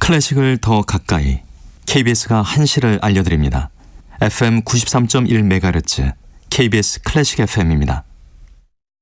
클래식을 더 가까이 KBS가 한시를 알려드립니다. FM 93.1MHz KBS 클래식 FM입니다.